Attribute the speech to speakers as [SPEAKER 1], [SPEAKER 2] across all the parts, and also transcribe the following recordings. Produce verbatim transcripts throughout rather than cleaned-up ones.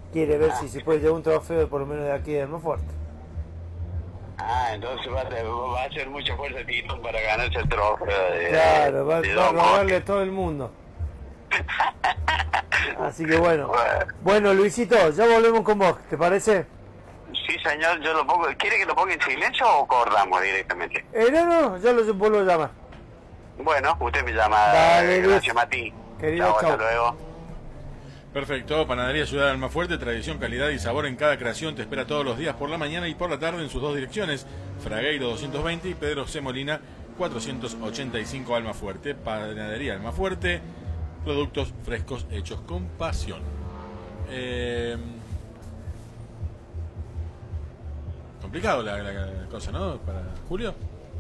[SPEAKER 1] quiere ver
[SPEAKER 2] Ah.
[SPEAKER 1] si se puede llevar un trofeo por lo menos de aquí de Almafuerte.
[SPEAKER 2] Ah, entonces va a, va a hacer mucha fuerza Titón para ganarse el trofeo de,
[SPEAKER 1] Claro, va,
[SPEAKER 2] de
[SPEAKER 1] va a
[SPEAKER 2] Don
[SPEAKER 1] robarle
[SPEAKER 2] Coque.
[SPEAKER 1] a todo el mundo. Así que bueno.
[SPEAKER 2] Bueno,
[SPEAKER 1] Bueno, Luisito, ya volvemos con vos, ¿te parece?
[SPEAKER 2] sí, señor, yo lo pongo. ¿Quiere que lo ponga en silencio o cortamos directamente?
[SPEAKER 1] Eh, no, no, ya lo vuelvo a llamar.
[SPEAKER 2] Bueno, usted me llama.
[SPEAKER 1] Dale,
[SPEAKER 2] eh,
[SPEAKER 1] Luis.
[SPEAKER 2] gracias, Mati.
[SPEAKER 1] Querido,
[SPEAKER 2] Chao,
[SPEAKER 1] chao.
[SPEAKER 2] hasta luego.
[SPEAKER 3] Perfecto, Panadería Ciudad de Almafuerte, tradición, calidad y sabor en cada creación. Te espera todos los días por la mañana y por la tarde en sus dos direcciones, Fragueiro doscientos veinte y Pedro C. Molina cuatrocientos ochenta y cinco Almafuerte. Panadería Almafuerte, productos frescos hechos con pasión. Eh, complicado la, la, la cosa, ¿no? Para Julio.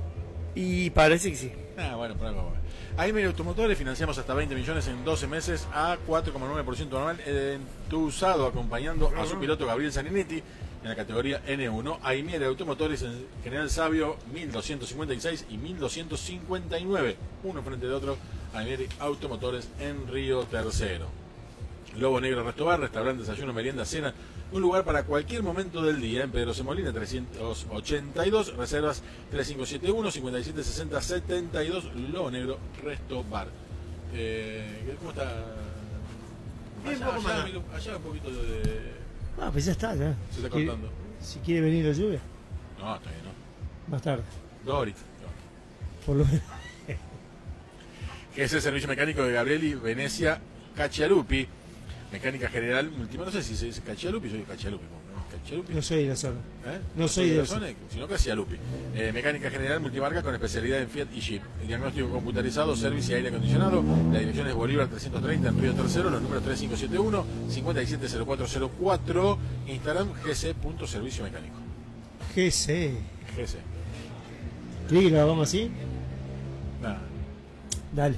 [SPEAKER 1] Y parece que sí.
[SPEAKER 3] Ah, bueno, por algo. A Imer Automotores financiamos hasta veinte millones en doce meses a cuatro coma nueve por ciento anual en tu usado, acompañando a su piloto Gabriel Saninetti en la categoría N uno. Aimier Automotores en General Sabio mil doscientos cincuenta y seis y mil doscientos cincuenta y nueve, uno frente de otro. Aimier Automotores en Río Tercero. Lobo Negro Restobar, restaurante, desayuno, merienda, cena, un lugar para cualquier momento del día en Pedro C. Molina trescientos ochenta y dos, reservas tres cinco siete uno, cinco siete seis cero, setenta y dos. Lobo Negro Restobar. Eh, ¿Cómo está?
[SPEAKER 1] Bien,
[SPEAKER 3] Allá,
[SPEAKER 1] poco
[SPEAKER 3] allá,
[SPEAKER 1] más.
[SPEAKER 3] miro, allá un poquito de...
[SPEAKER 1] Ah, pues ya está, ya.
[SPEAKER 3] Se está
[SPEAKER 1] Si quiere-
[SPEAKER 3] cortando.
[SPEAKER 1] Si quiere venir la lluvia,
[SPEAKER 3] No, está bien, ¿no?
[SPEAKER 1] más tarde.
[SPEAKER 3] Dos horitas.
[SPEAKER 1] Por lo menos.
[SPEAKER 3] Que es el servicio mecánico de Gabrieli Venecia Caccialupi. Mecánica general multimarca, no sé si se dice Caccialupi, yo digo Caccialupi, ¿no? Caccialupi.
[SPEAKER 1] No soy de la zona.
[SPEAKER 3] ¿Eh?
[SPEAKER 1] No soy de
[SPEAKER 3] la
[SPEAKER 1] eso.
[SPEAKER 3] zona, sino Caccialupi. Eh, mecánica general multimarca con especialidad en Fiat y Jeep. El diagnóstico computarizado, servicio y aire acondicionado. La dirección es Bolívar trescientos treinta en Río Tercero, los números tres cinco siete uno, cinco siete cero cuatro cero cuatro. Instagram gc.servicio mecánico.
[SPEAKER 1] G C.
[SPEAKER 3] Gc.
[SPEAKER 1] ¿Querés que lo hagamos así?
[SPEAKER 3] Nada.
[SPEAKER 1] Dale,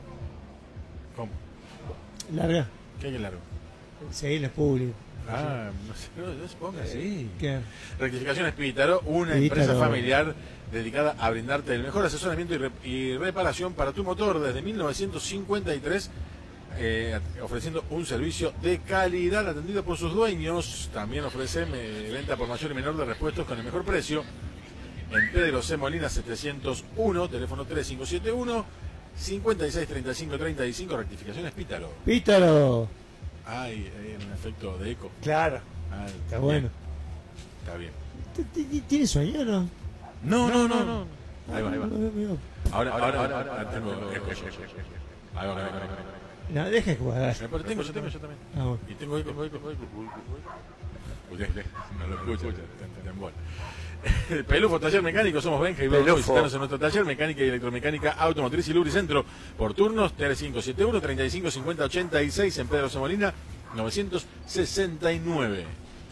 [SPEAKER 3] ¿Cómo?
[SPEAKER 1] larga.
[SPEAKER 3] ¿Qué hay que largo?
[SPEAKER 1] Seguir el público.
[SPEAKER 3] Ah, no sé, no, no se ponga así.
[SPEAKER 1] ¿Qué?
[SPEAKER 3] Rectificación Espítaro, una
[SPEAKER 1] Espítaro.
[SPEAKER 3] empresa familiar dedicada a brindarte el mejor asesoramiento y, re- y reparación para tu motor desde mil novecientos cincuenta y tres, eh, ofreciendo un servicio de calidad atendido por sus dueños. También ofrece eh, venta por mayor y menor de repuestos con el mejor precio. En Pedro C. Molina setecientos uno, teléfono tres cinco siete uno, cinco seis tres cinco tres cinco, rectificación Espítaro.
[SPEAKER 1] Pítaro.
[SPEAKER 3] Ay, hay un efecto de eco.
[SPEAKER 1] Claro.
[SPEAKER 3] Ah,
[SPEAKER 1] Está
[SPEAKER 3] bien,
[SPEAKER 1] bueno.
[SPEAKER 3] Está bien.
[SPEAKER 1] ¿T- t- ¿Tiene sueño o no?
[SPEAKER 3] No, no, no, no. Ahí va, ahí va.
[SPEAKER 1] No,
[SPEAKER 3] Ahora, ahora, ahora, ahora tengo eco. Ahí va, ahí va, ahí va.
[SPEAKER 1] no, deja de jugar.
[SPEAKER 3] Me parece, tengo, yo tengo, yo también.
[SPEAKER 1] Ah, bueno.
[SPEAKER 3] Y tengo eco, tengo eco, tengo eco. Uy, de- de- no lo escucho, te- te embol. Pelufo, taller mecánico, somos Benja y vamos a
[SPEAKER 1] Pelufo.
[SPEAKER 3] visitarnos en nuestro taller mecánica y electromecánica automotriz y lubricentro por turnos tres cinco siete uno, treinta y cinco cincuenta ochenta y seis en Pedro C. Molina novecientos sesenta y nueve.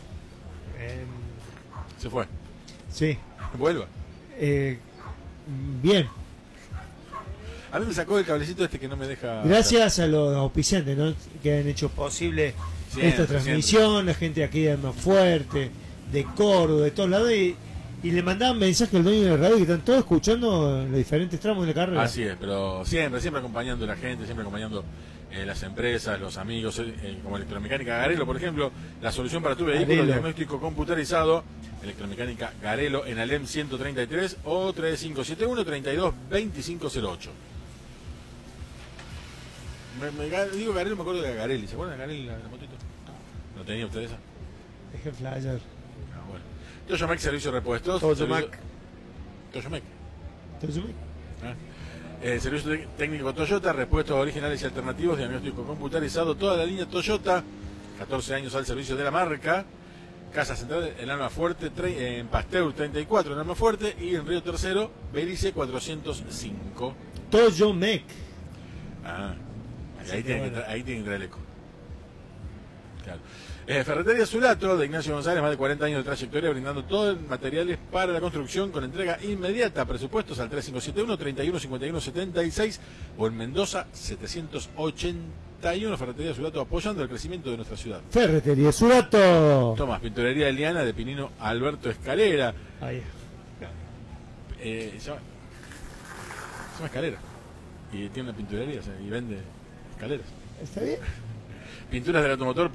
[SPEAKER 1] Em,
[SPEAKER 3] Se fue.
[SPEAKER 1] sí.
[SPEAKER 3] Vuelva.
[SPEAKER 1] Eh, bien.
[SPEAKER 3] A mí me sacó el cablecito este que no me deja.
[SPEAKER 1] Gracias a los auspiciantes, ¿no? Que han hecho posible
[SPEAKER 3] Siempre,
[SPEAKER 1] esta transmisión, la gente aquí de Almafuerte, de Córdoba, de todos lados, y, y le mandaban mensajes al dueño de la radio que están todos escuchando los diferentes tramos de la carrera.
[SPEAKER 3] Así es, pero siempre, siempre acompañando a la gente, siempre acompañando eh, las empresas, los amigos, eh, como Electromecánica Garelo, por ejemplo, la solución para tu vehículo,
[SPEAKER 1] Garelo.
[SPEAKER 3] diagnóstico computarizado, Electromecánica Garelo en Alem ciento treinta y tres o tres cinco siete uno, treinta y dos veinticinco cero ocho. Me, me, Ga- digo Garelo, me acuerdo de Garelli, ¿se acuerdan de Garelli, la, la motito? ¿No tenía usted esa?
[SPEAKER 1] Dejé flyer.
[SPEAKER 3] Ah, bueno. Toyomec Servicio de Repuestos.
[SPEAKER 1] Toyomec.
[SPEAKER 3] Servicio- Toyomec.
[SPEAKER 1] Entonces,
[SPEAKER 3] Ah. Eh, servicio tec- técnico Toyota, repuestos originales y alternativos, diagnóstico computarizado, toda la línea Toyota, catorce años al servicio de la marca. Casa Central en Almafuerte, tre- en Pasteur treinta y cuatro en Almafuerte y en Río Tercero, Belice cuatrocientos cinco.
[SPEAKER 1] Toyomec.
[SPEAKER 3] Ah,
[SPEAKER 1] Así
[SPEAKER 3] ahí
[SPEAKER 1] que
[SPEAKER 3] tiene, que
[SPEAKER 1] bueno.
[SPEAKER 3] entrar, ahí tiene que entrar el eco. Claro. Eh, Ferretería Zulato de Ignacio González, más de cuarenta años de trayectoria, brindando todos los materiales para la construcción con entrega inmediata. Presupuestos al tres cinco siete uno, treinta y uno cincuenta y uno setenta y seis o en Mendoza setecientos ochenta y uno. Ferretería Zulato apoyando el crecimiento de nuestra ciudad.
[SPEAKER 1] Ferretería Surato.
[SPEAKER 3] Tomás, pinturería Eliana de Pinino Alberto Escalera.
[SPEAKER 1] Ahí.
[SPEAKER 3] Eh, se, llama, se llama Escalera. Y tiene una pinturería, o sea, y vende escaleras.
[SPEAKER 1] ¿Está bien?
[SPEAKER 3] Pinturas del automotor.